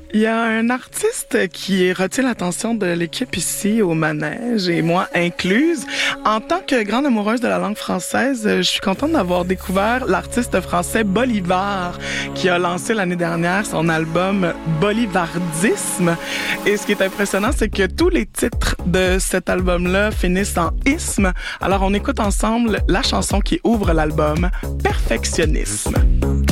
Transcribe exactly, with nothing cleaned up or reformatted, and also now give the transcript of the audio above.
Il y a un artiste qui retient l'attention de l'équipe ici au Manège, et moi incluse. En tant que grande amoureuse de la langue française, je suis contente d'avoir découvert l'artiste français Bolivar, qui a lancé l'année dernière son album Bolivardisme. Et ce qui est impressionnant, c'est que tous les titres de cet album-là finissent en isme. Alors on écoute ensemble la chanson qui ouvre l'album, Perfectionnisme.